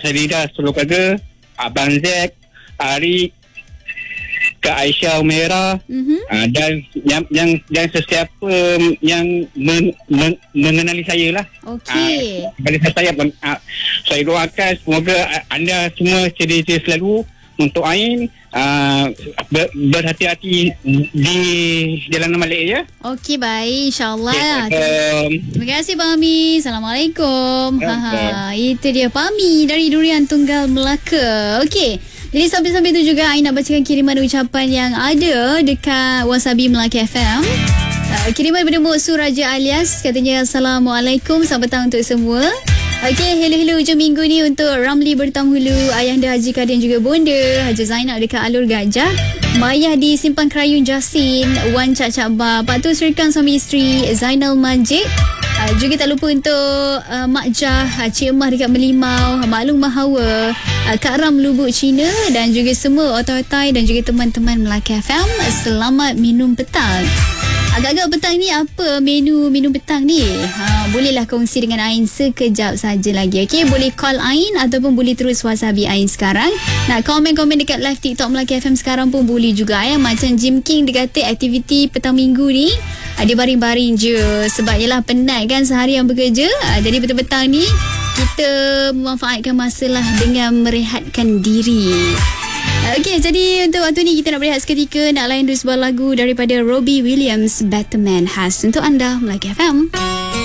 Sadidah Sulukaga, Abang Zack, Arik, Kak Aisyah Umairah, dan yang sesiapa yang mengenali saya lah. Okey. Pada saya doakan semoga anda semua sedia selalu untuk Ain, berhati-hati di Jalan Malik ya. Okey, baik, insyaAllah. Terima kasih Pak Ami. Assalamualaikum. Itu dia Pak Ami dari Durian Tunggal Melaka. Okey, jadi sambil-sambil tu juga Ain nak bacakan kiriman ucapan yang ada dekat Wasabi Melaka FM. Kiriman daripada Mok Suraja Alias, katanya Assalamualaikum, selamat petang untuk semua. Okey, hello hujung minggu ni untuk Ramli Bertam Hulu, Ayahanda Haji Kadir juga Bonda, Haji Zainal dekat Alur Gajah, Mayah di Simpang Kerayun Jasin, Wan Cak Bar, Pak Tu Serikan suami isteri, Zainal Majid. Juga tak lupa untuk Mak Jah, Cik Emah dekat Melimau, Mak Long Mahawa, Kak Ram Lubuk Cina dan juga semua otai-otai dan juga teman-teman Melaka FM. Selamat minum petang. Agak-agak petang ni apa menu minum petang ni? Bolehlah kongsi dengan Ain sekejap saja lagi. Okey, boleh call Ain ataupun boleh terus Wasabi Ain sekarang. Nak komen-komen dekat live TikTok Melaka FM sekarang pun boleh juga ya. Macam Jim King dia kata aktiviti petang minggu ni dia baring-baring je sebab yelah penat kan seharian bekerja. Jadi petang-petang ni kita memanfaatkan masalah dengan merehatkan diri. Okey, jadi untuk waktu ni kita nak berehat seketika, nak layan dulu sebuah lagu daripada Robbie Williams, Better Man, khas untuk anda Melaka FM.